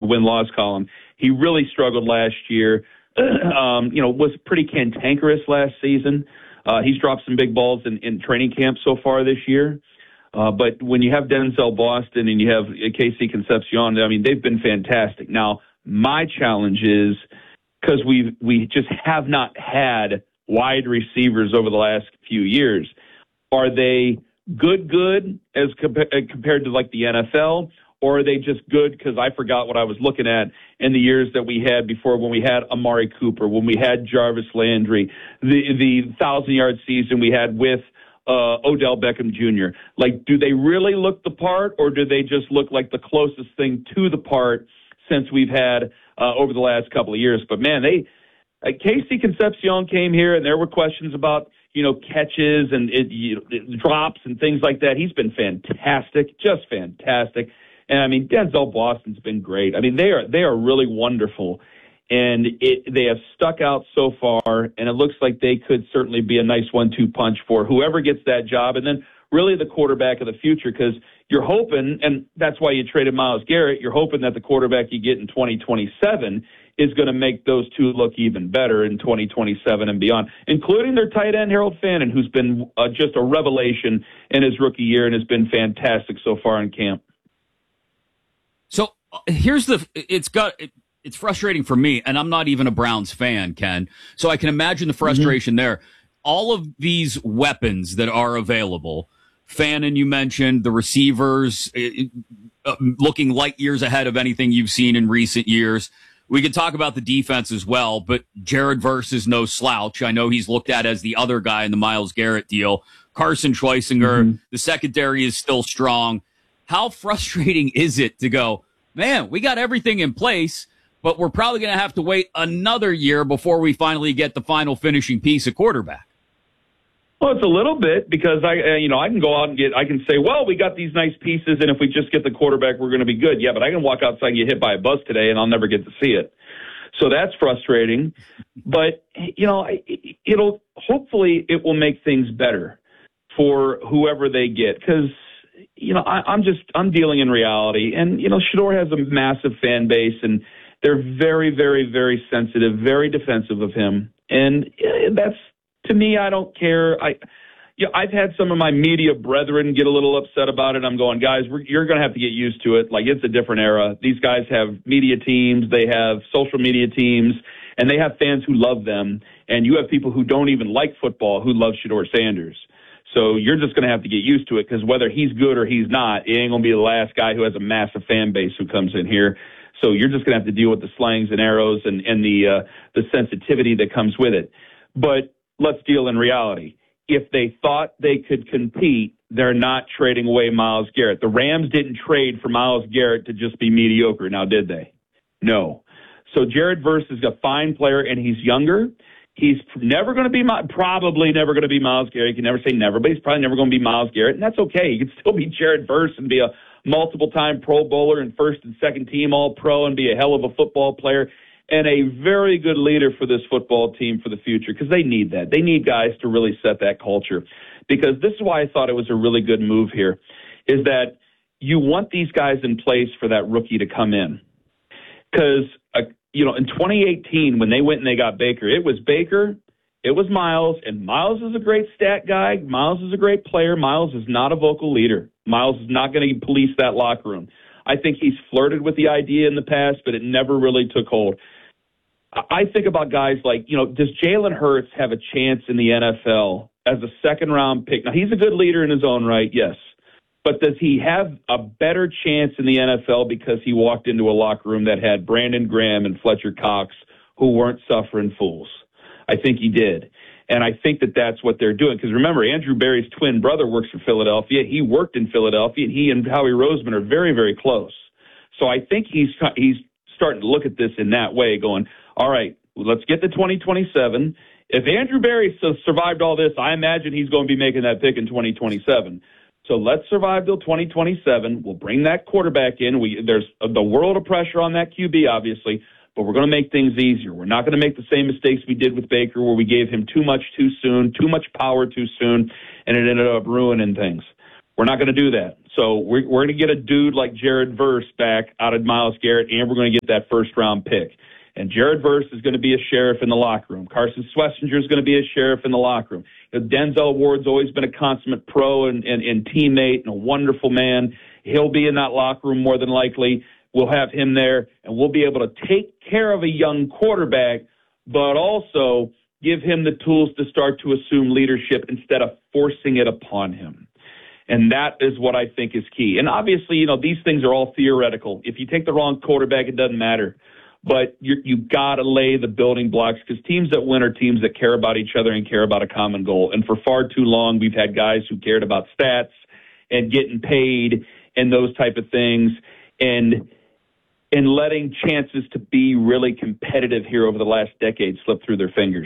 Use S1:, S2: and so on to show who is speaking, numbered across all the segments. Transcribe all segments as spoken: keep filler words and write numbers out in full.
S1: win-loss column. He really struggled last year. um, you know, was pretty cantankerous last season. Uh, he's dropped some big balls in, in training camp so far this year. Uh, but when you have Denzel Boston and you have Casey Concepcion, I mean, they've been fantastic. Now, my challenge is because we we just have not had wide receivers over the last few years. Are they good, good as compa- compared to like the N F L? Or are they just good because I forgot what I was looking at in the years that we had before when we had Amari Cooper, when we had Jarvis Landry, the the thousand-yard season we had with uh, Odell Beckham Junior Like, do they really look the part, or do they just look like the closest thing to the part since we've had uh, over the last couple of years? But, man, they uh, Casey Concepcion came here, and there were questions about, you know, catches and it, you know, it drops and things like that. He's been fantastic, just fantastic. And, I mean, Denzel Boston's been great. I mean, they are they are really wonderful. And it, they have stuck out so far, and it looks like they could certainly be a nice one two punch for whoever gets that job, and then really the quarterback of the future, because you're hoping, and that's why you traded Myles Garrett, you're hoping that the quarterback you get in twenty twenty-seven is going to make those two look even better in twenty twenty-seven and beyond, including their tight end, Harold Fannin, who's been uh, just a revelation in his rookie year and has been fantastic so far in camp.
S2: So uh, here's the, it's got, it, it's frustrating for me, and I'm not even a Browns fan, Ken. So I can imagine the frustration mm-hmm. there. All of these weapons that are available, Fannin, you mentioned, the receivers it, uh, looking light years ahead of anything you've seen in recent years. We could talk about the defense as well, but Jared Verse is no slouch. I know he's looked at as the other guy in the Myles Garrett deal. Carson Schweissinger, mm-hmm. the secondary is still strong. How frustrating is it to go, man, we got everything in place, but we're probably going to have to wait another year before we finally get the final finishing piece of quarterback?
S1: Well, it's a little bit because I, you know, I can go out and get, I can say, well, we got these nice pieces, and if we just get the quarterback, we're going to be good. Yeah, but I can walk outside and get hit by a bus today, and I'll never get to see it. So that's frustrating. But, you know, it'll, hopefully it will make things better for whoever they get, because, you know, I, I'm just, I'm dealing in reality. And, you know, Shedeur has a massive fan base, and they're very, very, very sensitive, very defensive of him. And that's, to me, I don't care. I, you know, I've had some of my media brethren get a little upset about it. I'm going, guys, we're, you're going to have to get used to it. Like, it's a different era. These guys have media teams. They have social media teams, and they have fans who love them. And you have people who don't even like football who love Shedeur Sanders. So you're just going to have to get used to it, because whether he's good or he's not, it ain't going to be the last guy who has a massive fan base who comes in here. So you're just going to have to deal with the slangs and arrows and, and the uh, the sensitivity that comes with it. But let's deal in reality. If they thought they could compete, they're not trading away Myles Garrett. The Rams didn't trade for Myles Garrett to just be mediocre, now did they? No. So Jared Verse is a fine player, and he's younger. He's never going to be, probably never going to be Myles Garrett. You can never say never, but he's probably never going to be Myles Garrett, and that's okay. He can still be Jared Verse and be a multiple-time Pro Bowler and first and second team All-Pro and be a hell of a football player and a very good leader for this football team for the future, because they need that. They need guys to really set that culture, because this is why I thought it was a really good move here, is that you want these guys in place for that rookie to come in. Because, uh, you know, in twenty eighteen, when they went and they got Baker, it was Baker, it was Myles, and Myles is a great stat guy. Myles is a great player. Myles is not a vocal leader. Myles is not going to police that locker room. I think he's flirted with the idea in the past, but it never really took hold. I think about guys like, you know, does Jalen Hurts have a chance in the N F L as a second-round pick? Now, he's a good leader in his own right, yes. But does he have a better chance in the N F L because he walked into a locker room that had Brandon Graham and Fletcher Cox, who weren't suffering fools? I think he did. And I think that that's what they're doing. Because remember, Andrew Berry's twin brother works for Philadelphia. He worked in Philadelphia, and he and Howie Roseman are very, very close. So I think he's he's starting to look at this in that way, going, all right, let's get to twenty twenty-seven. If Andrew Berry survived all this, I imagine he's going to be making that pick in twenty twenty-seven. So let's survive till twenty twenty-seven. We'll bring that quarterback in. We, there's the world of pressure on that Q B, obviously, but we're going to make things easier. We're not going to make the same mistakes we did with Baker, where we gave him too much too soon, too much power too soon, and it ended up ruining things. We're not going to do that. So we're, we're going to get a dude like Jared Verse back out of Myles Garrett, and we're going to get that first-round pick. And Jared Verse is going to be a sheriff in the locker room. Carson Schlesinger is going to be a sheriff in the locker room. You know, Denzel Ward's always been a consummate pro and, and, and teammate and a wonderful man. He'll be in that locker room more than likely. We'll have him there, and we'll be able to take care of a young quarterback, but also give him the tools to start to assume leadership instead of forcing it upon him. And that is what I think is key. And obviously, you know, these things are all theoretical. If you take the wrong quarterback, it doesn't matter. But you you got to lay the building blocks, because teams that win are teams that care about each other and care about a common goal. And for far too long, we've had guys who cared about stats and getting paid and those type of things, and and letting chances to be really competitive here over the last decade slip through their fingers.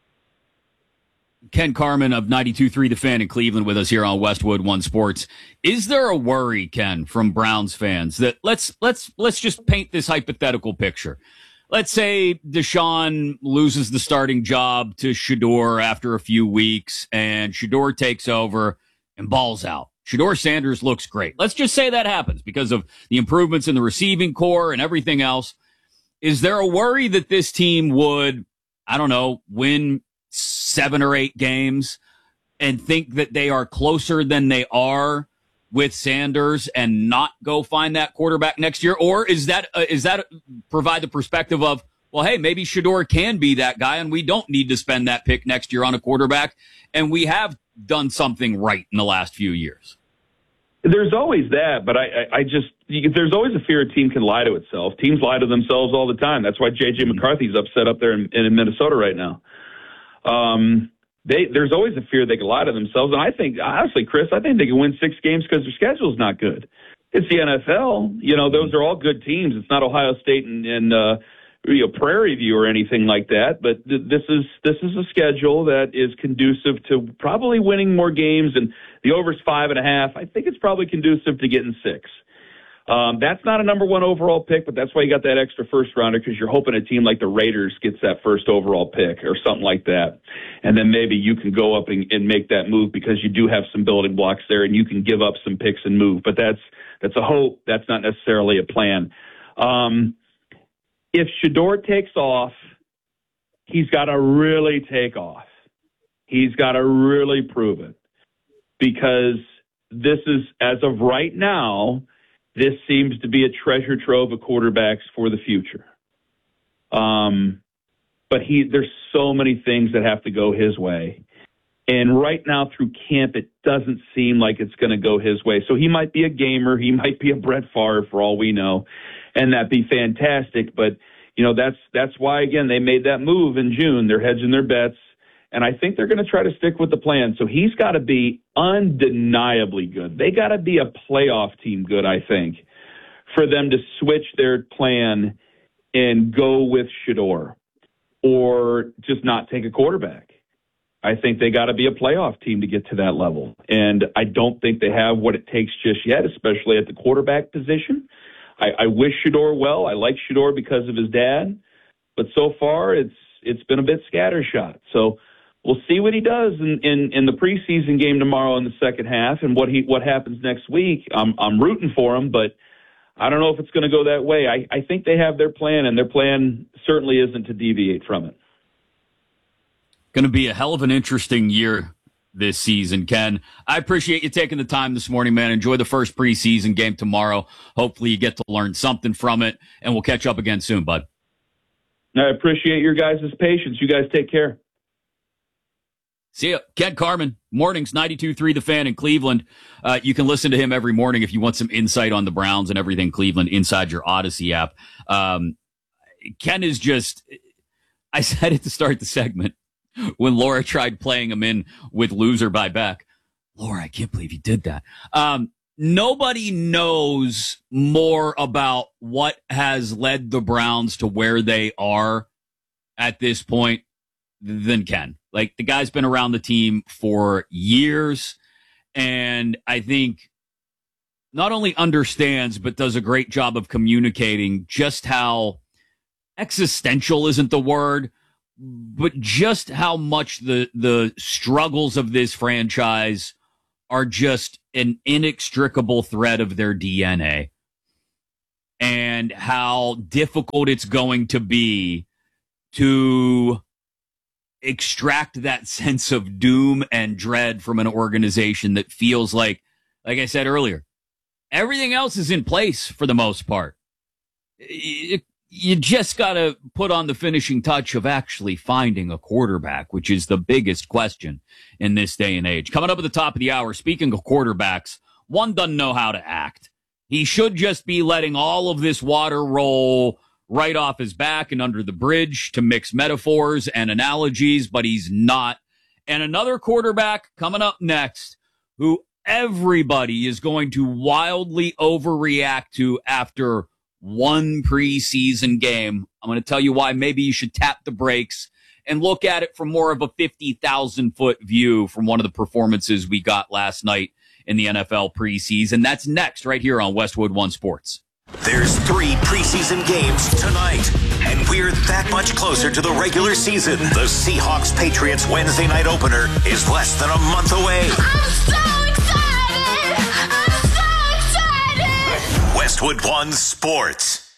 S2: Ken Carman of ninety-two point three The Fan in Cleveland with us here on Westwood One Sports. Is there a worry, Ken, from Browns fans that let's let's let's just paint this hypothetical picture. Let's say Deshaun loses the starting job to Shedeur after a few weeks, and Shedeur takes over and balls out. Shedeur Sanders looks great. Let's just say that happens because of the improvements in the receiving core and everything else. Is there a worry that this team would, I don't know, win seven or eight games and think that they are closer than they are with Sanders and not go find that quarterback next year? Or is that, uh, is that provide the perspective of, well, hey, maybe Shedeur can be that guy and we don't need to spend that pick next year on a quarterback, and we have done something right in the last few years?
S1: There's always that, but I, I, I just, there's always a fear a team can lie to itself. Teams lie to themselves all the time. That's why J J McCarthy's upset up there in, in Minnesota right now. Um, they, there's always a fear they can lie to themselves. And I think, honestly, Chris, I think they can win six games because their schedule's not good. It's the N F L. You know, those are all good teams. It's not Ohio State and, and uh, you know, Prairie View or anything like that. But th- this is this is a schedule that is conducive to probably winning more games. And the over's five and a half. I think it's probably conducive to getting six. Um, that's not a number one overall pick, but that's why you got that extra first rounder, because you're hoping a team like the Raiders gets that first overall pick or something like that. And then maybe you can go up and, and make that move because you do have some building blocks there and you can give up some picks and move. But that's, that's a hope. That's not necessarily a plan. Um, if Shedeur takes off, he's got to really take off. He's got to really prove it, because this is, as of right now, this seems to be a treasure trove of quarterbacks for the future. Um, but he, there's so many things that have to go his way. And right now through camp, it doesn't seem like it's going to go his way. So he might be a gamer. He might be a Brett Favre for all we know. And that'd be fantastic. But, you know, that's, that's why, again, they made that move in June. They're hedging their bets. And I think they're going to try to stick with the plan. So he's got to be undeniably good. They got to be a playoff team good, I think, for them to switch their plan and go with Shedeur or just not take a quarterback. I think they got to be a playoff team to get to that level. And I don't think they have what it takes just yet, especially at the quarterback position. I, I wish Shedeur well. I like Shedeur because of his dad. But so far, it's it's been a bit scattershot. So we'll see what he does in, in, in the preseason game tomorrow in the second half, and what he what happens next week. I'm I'm rooting for him, but I don't know if it's going to go that way. I, I think they have their plan, and their plan certainly isn't to deviate from it.
S2: Going to be a hell of an interesting year this season, Ken. I appreciate you taking the time this morning, man. Enjoy the first preseason game tomorrow. Hopefully you get to learn something from it, and we'll catch up again soon, bud.
S1: I appreciate your guys' patience. You guys take care.
S2: See ya. Ken Carman, mornings, ninety-two point three The Fan in Cleveland. Uh, you can listen to him every morning if you want some insight on the Browns and everything Cleveland inside your Odyssey app. Um, Ken is just, I said it to start the segment when Laura tried playing him in with Loser by Beck. Laura, I can't believe you did that. Um, nobody knows more about what has led the Browns to where they are at this point than Ken. Like, the guy's been around the team for years, and I think not only understands, but does a great job of communicating just how existential isn't the word, but just how much the, the struggles of this franchise are just an inextricable thread of their D N A, and how difficult it's going to be to extract that sense of doom and dread from an organization that feels like, like I said earlier, everything else is in place for the most part. It, you just got to put on the finishing touch of actually finding a quarterback, which is the biggest question in this day and age. Coming up at the top of the hour, speaking of quarterbacks, one doesn't know how to act. He should just be letting all of this water roll right off his back and under the bridge, to mix metaphors and analogies, but he's not. And another quarterback coming up next who everybody is going to wildly overreact to after one preseason game. I'm going to tell you why maybe you should tap the brakes and look at it from more of a fifty thousand foot view from one of the performances we got last night in the N F L preseason. That's next right here on Westwood One Sports.
S3: There's three preseason games tonight, and we're that much closer to the regular season. The Seahawks-Patriots Wednesday night opener is less than a month away.
S4: I'm so excited! I'm so excited!
S3: Westwood One Sports.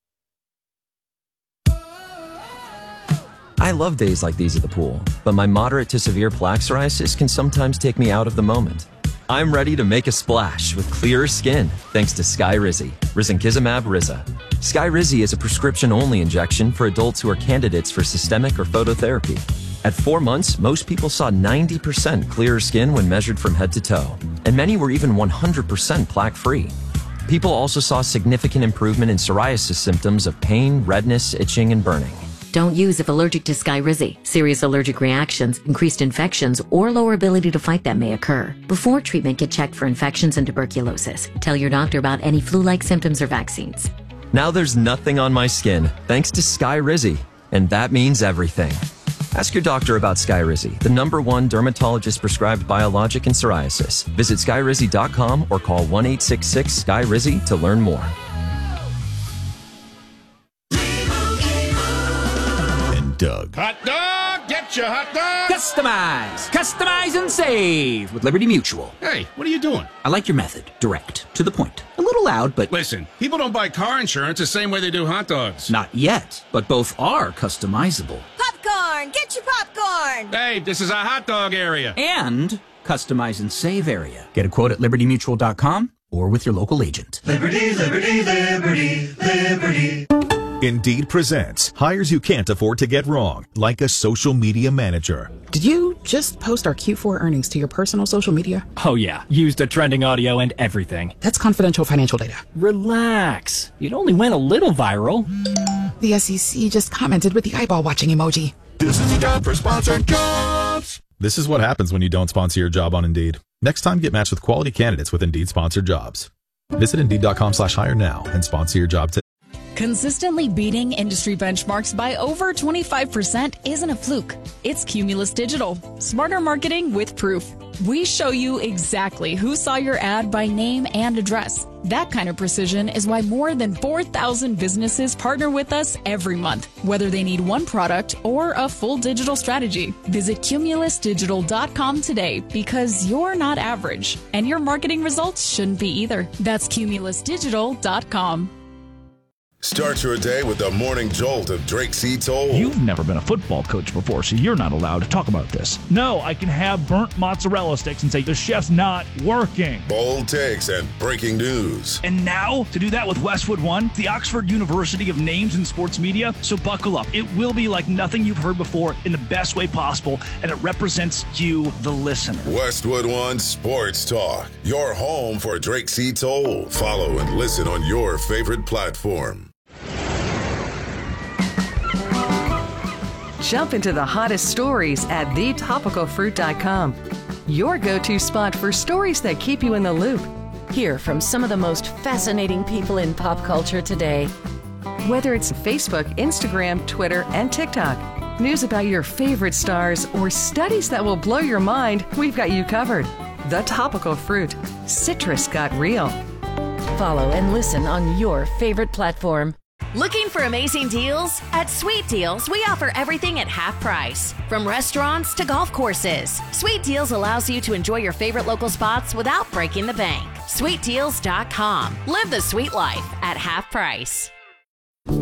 S5: I love days like these at the pool, but my moderate to severe plaque psoriasis can sometimes take me out of the moment. I'm ready to make a splash with clearer skin thanks to Skyrizi, Risankizumab Riza. Skyrizi is a prescription-only injection for adults who are candidates for systemic or phototherapy. At four months, most people saw ninety percent clearer skin when measured from head to toe, and many were even one hundred percent plaque-free. People also saw significant improvement in psoriasis symptoms of pain, redness, itching, and burning.
S6: Don't use if allergic to Skyrizi. Serious allergic reactions, increased infections, or lower ability to fight them may occur. Before treatment, get checked for infections and tuberculosis. Tell your doctor about any flu-like symptoms or vaccines.
S5: Now there's nothing on my skin thanks to Skyrizi, and that means everything. Ask your doctor about Skyrizi, the number one dermatologist-prescribed biologic in psoriasis. Visit skyrizi dot com or call one eight six six Skyrizi to learn more.
S7: Doug.
S8: Hot dog! Get your hot dog!
S9: Customize! Customize and save with Liberty Mutual.
S8: Hey, what are you doing?
S9: I like your method. Direct. To the point. A little loud, but...
S8: Listen, people don't buy car insurance the same way they do hot dogs.
S9: Not yet, but both are customizable.
S4: Popcorn! Get your popcorn!
S8: Hey, this is a hot dog area.
S9: And customize and save area. Get a quote at liberty mutual dot com or with your local agent.
S10: Liberty, liberty, liberty, liberty.
S7: Indeed presents hires you can't afford to get wrong, like a social media manager.
S11: Did you just post our Q four earnings to your personal social media?
S12: Oh yeah, used the trending audio and everything.
S11: That's confidential financial data.
S12: Relax. It only went a little viral.
S11: The S E C just commented with the eyeball watching emoji.
S10: This is the job for sponsored jobs.
S7: This is what happens when you don't sponsor your job on Indeed. Next time, get matched with quality candidates with Indeed sponsored jobs. Visit Indeed dot com slash hire now and sponsor your job today.
S13: Consistently beating industry benchmarks by over twenty-five percent isn't a fluke. It's Cumulus Digital. Smarter marketing with proof. We show you exactly who saw your ad by name and address. That kind of precision is why more than four thousand businesses partner with us every month, whether they need one product or a full digital strategy. Visit cumulus digital dot com today, because you're not average, and your marketing results shouldn't be either. That's cumulus digital dot com.
S14: Start your day with the morning jolt of Drake C. Toll.
S15: You've never been a football coach before, so you're not allowed to talk about this. No, I can have burnt mozzarella sticks and say the chef's not working.
S14: Bold takes and breaking news.
S15: And now, to do that with Westwood One, the Oxford University of Names in Sports Media. So buckle up. It will be like nothing you've heard before in the best way possible, and it represents you, the listener.
S14: Westwood One Sports Talk, your home for Drake C. Toll. Follow and listen on your favorite platform.
S16: Jump into the hottest stories at the topical fruit dot com. Your go-to spot for stories that keep you in the loop.
S6: Hear from some of the most fascinating people in pop culture today.
S16: Whether it's Facebook, Instagram, Twitter, and TikTok, news about your favorite stars, or studies that will blow your mind, we've got you covered. The Topical Fruit. Citrus got real.
S6: Follow and listen on your favorite platform.
S17: Looking for amazing deals? At Sweet Deals, we offer everything at half price. From restaurants to golf courses, Sweet Deals allows you to enjoy your favorite local spots without breaking the bank. sweet deals dot com. Live the sweet life at half price.